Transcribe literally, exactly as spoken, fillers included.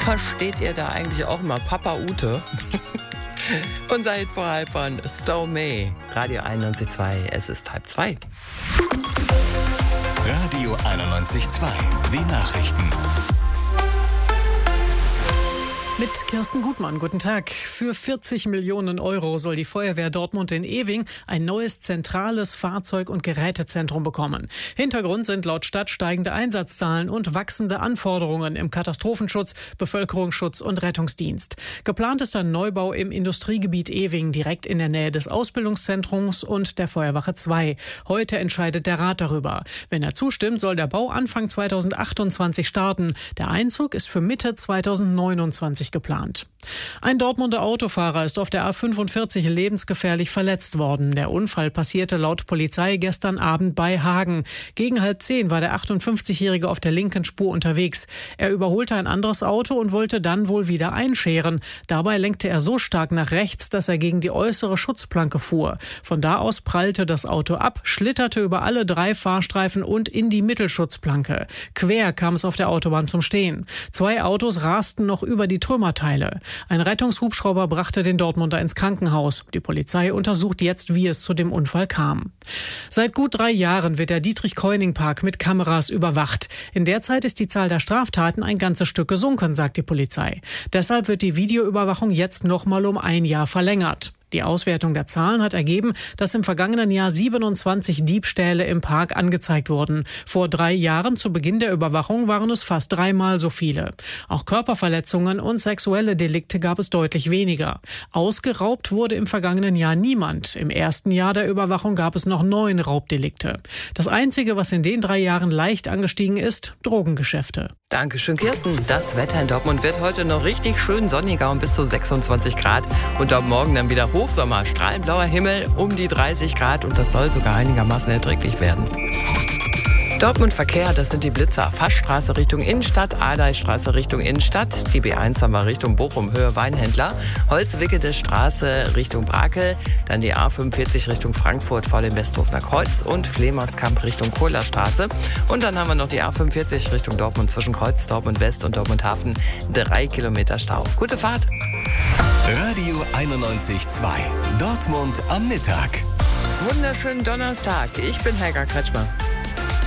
versteht ihr da eigentlich auch mal Papa Ute? Unser Hit vor halb von Stormy. Radio einundneunzig Komma zwei, es ist halb zwei. Radio einundneunzig Komma zwei, die Nachrichten. Mit Kirsten Gutmann, guten Tag. Für vierzig Millionen Euro soll die Feuerwehr Dortmund in Ewing ein neues zentrales Fahrzeug- und Gerätezentrum bekommen. Hintergrund sind laut Stadt steigende Einsatzzahlen und wachsende Anforderungen im Katastrophenschutz, Bevölkerungsschutz und Rettungsdienst. Geplant ist ein Neubau im Industriegebiet Ewing, direkt in der Nähe des Ausbildungszentrums und der Feuerwache zwei. Heute entscheidet der Rat darüber. Wenn er zustimmt, soll der Bau Anfang zweitausendachtundzwanzig starten. Der Einzug ist für Mitte zweitausendneunundzwanzig geplant. Ein Dortmunder Autofahrer ist auf der A fünfundvierzig lebensgefährlich verletzt worden. Der Unfall passierte laut Polizei gestern Abend bei Hagen. Gegen halb zehn war der achtundfünfzigjährige auf der linken Spur unterwegs. Er überholte ein anderes Auto und wollte dann wohl wieder einscheren. Dabei lenkte er so stark nach rechts, dass er gegen die äußere Schutzplanke fuhr. Von da aus prallte das Auto ab, schlitterte über alle drei Fahrstreifen und in die Mittelschutzplanke. Quer kam es auf der Autobahn zum Stehen. Zwei Autos rasten noch über die Trümmerteile. Ein Rettungshubschrauber brachte den Dortmunder ins Krankenhaus. Die Polizei untersucht jetzt, wie es zu dem Unfall kam. Seit gut drei Jahren wird der Dietrich-Keuning-Park mit Kameras überwacht. In der Zeit ist die Zahl der Straftaten ein ganzes Stück gesunken, sagt die Polizei. Deshalb wird die Videoüberwachung jetzt noch mal um ein Jahr verlängert. Die Auswertung der Zahlen hat ergeben, dass im vergangenen Jahr siebenundzwanzig Diebstähle im Park angezeigt wurden. Vor drei Jahren, zu Beginn der Überwachung, waren es fast dreimal so viele. Auch Körperverletzungen und sexuelle Delikte gab es deutlich weniger. Ausgeraubt wurde im vergangenen Jahr niemand. Im ersten Jahr der Überwachung gab es noch neun Raubdelikte. Das Einzige, was in den drei Jahren leicht angestiegen ist, Drogengeschäfte. Dankeschön, Kirsten. Das Wetter in Dortmund wird heute noch richtig schön sonniger und bis zu sechsundzwanzig Grad. Und ab morgen dann wieder Hochsommer, strahlend blauer Himmel, um die dreißig Grad und das soll sogar einigermaßen erträglich werden. Dortmund Verkehr, das sind die Blitzer. Fassstraße Richtung Innenstadt, Adeistraße Richtung Innenstadt, die B eins haben wir Richtung Bochum, Höhe Weinhändler, Holzwickede Straße Richtung Brakel, dann die A fünfundvierzig Richtung Frankfurt vor dem Westhofener Kreuz und Flemerskamp Richtung Kohlerstraße. Und dann haben wir noch die A fünfundvierzig Richtung Dortmund zwischen Kreuz, Dortmund West und Dortmund Hafen, drei Kilometer Stau. Gute Fahrt! Radio einundneunzig Komma zwei, Dortmund am Mittag. Wunderschönen Donnerstag, ich bin Helga Kretschmer.